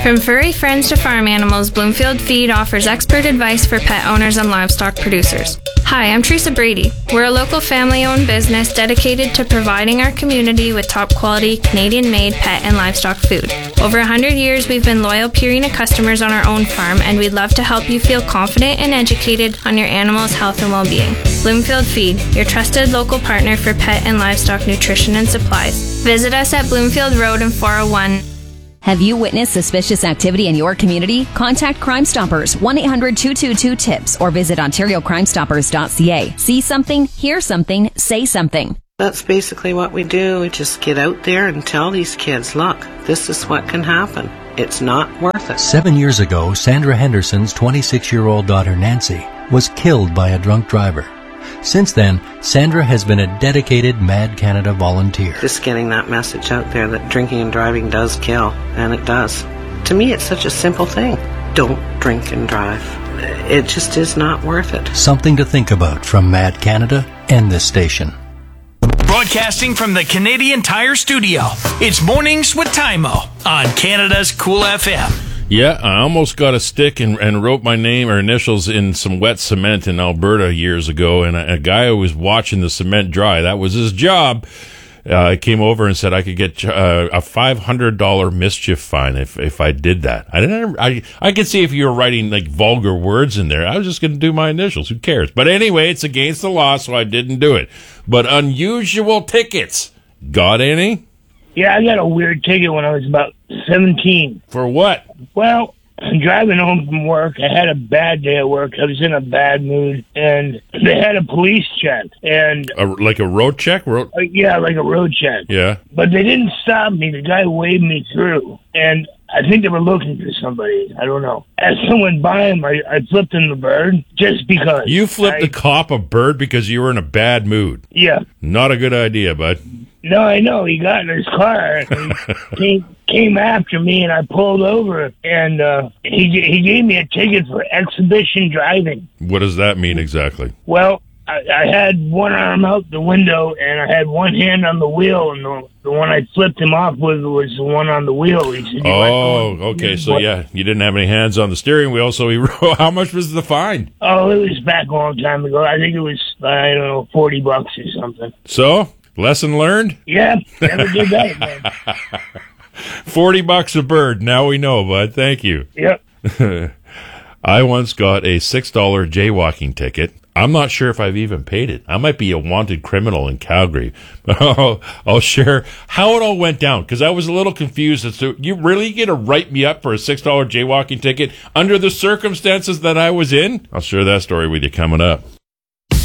From furry friends to farm animals, Bloomfield Feed offers expert advice for pet owners and livestock producers. Hi, I'm Teresa Brady. We're a local family-owned business dedicated to providing our community with top-quality, Canadian-made pet and livestock food. Over 100 years, we've been loyal Purina customers on our own farm, and we'd love to help you feel confident and educated on your animal's health and well-being. Bloomfield Feed, your trusted local partner for pet and livestock nutrition and supplies. Visit us at Bloomfield Road in 401. Have you witnessed suspicious activity in your community? Contact Crime Stoppers, 1-800-222-TIPS, or visit OntarioCrimeStoppers.ca. See something, hear something, say something. That's basically what we do. We just get out there and tell these kids, look, this is what can happen. It's not worth it. 7 years ago, Sandra Henderson's 26-year-old daughter Nancy was killed by a drunk driver. Since then, Sandra has been a dedicated Mad Canada volunteer. Just getting that message out there that drinking and driving does kill, and it does. To me, it's such a simple thing. Don't drink and drive. It just is not worth it. Something to think about from Mad Canada and this station. Broadcasting from the Canadian Tire Studio, it's Mornings with Taimo on Canada's Cool FM. Yeah, I almost got a stick and wrote my name or initials in some wet cement in Alberta years ago, and a guy who was watching the cement dry, that was his job, came over and said I could get a $500 mischief fine if I did that. I could see if you were writing like vulgar words in there. I was just going to do my initials. Who cares? But anyway, it's against the law, so I didn't do it. But unusual tickets. Got any? Yeah, I got a weird ticket when I was about 17. For what? Well, I'm driving home from work. I had a bad day at work. I was in a bad mood, and they had a police check. And like a road check? Yeah, like a road check. Yeah. But they didn't stop me. The guy waved me through, and I think they were looking for somebody. I don't know. As someone by him, I flipped him the bird just because. You flipped the cop a bird because you were in a bad mood? Yeah. Not a good idea, bud. No, I know. He got in his car and he came after me, and I pulled over, and he gave me a ticket for exhibition driving. What does that mean exactly? Well, I had one arm out the window, and I had one hand on the wheel, and the one I flipped him off with was the one on the wheel. He said, okay. So, yeah, you didn't have any hands on the steering wheel, so he wrote, how much was the fine? Oh, it was back a long time ago. I think it was, I don't know, $40 or something. So, lesson learned? Yeah, never did that again. $40 a bird. Now we know, bud. Thank you. Yep. I once got a $6 jaywalking ticket. I'm not sure if I've even paid it. I might be a wanted criminal in Calgary. But I'll share how it all went down, because I was a little confused as to, you really going to write me up for a $6 jaywalking ticket under the circumstances that I was in? I'll share that story with you coming up.